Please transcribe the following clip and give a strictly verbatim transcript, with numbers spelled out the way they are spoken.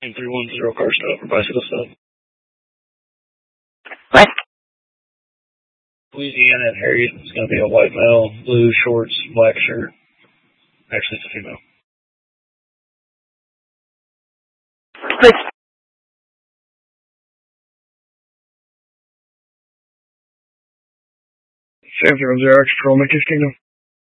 three one zero car stop for bicycle stop. What? Louisiana at Harriet. It's going to be a white male, blue shorts, black shirt. Actually, it's a female. Please. Sam zero zero X Patrol, Memphis Kingdom.